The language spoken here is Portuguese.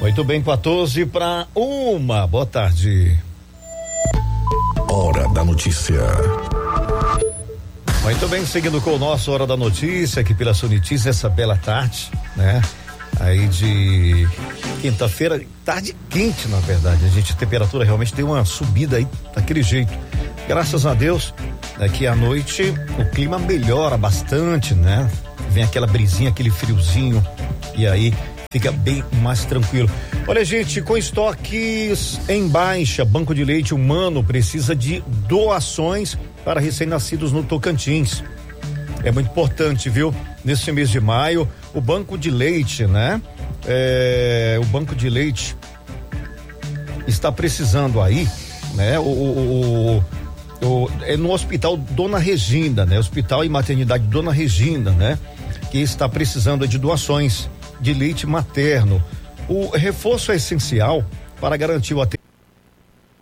Muito bem, 12:41. Boa tarde. Hora da notícia. Muito bem, seguindo com o nosso Hora da Notícia, aqui pela Sonitice, essa bela tarde, né? Aí de quinta-feira, tarde quente, na verdade. A temperatura realmente tem uma subida aí daquele jeito. Graças a Deus, daqui à noite o clima melhora bastante, né? Vem aquela brisinha, aquele friozinho, e aí fica bem mais tranquilo. Olha, gente, com estoques em baixa, Banco de Leite Humano precisa de doações para recém-nascidos no Tocantins. É muito importante, viu? Nesse mês de maio, o Banco de Leite, né? O Banco de Leite está precisando aí, né? É no Hospital Dona Regina, né? Hospital e Maternidade Dona Regina, né? Que está precisando de doações de leite materno. O reforço é essencial para garantir o atendimento